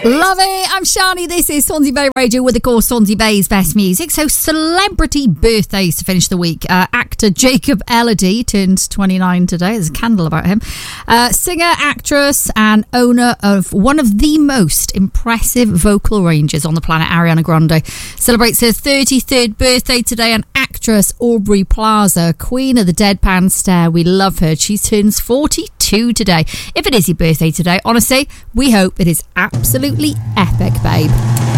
Love it. I'm Shani. This is Swansea Bay Radio with, of course, Swansea Bay's best music. So, celebrity birthdays to finish the week. Actor Jacob Elordi turns 29 today. There's a candle about him. Singer, actress, and owner of one of the most impressive vocal ranges on the planet, Ariana Grande, celebrates her 33rd birthday today. And actress Aubrey Plaza, queen of the deadpan stare. We love her. She turns 42 today. If it is your birthday today, honestly, we hope it is absolutely epic, babe.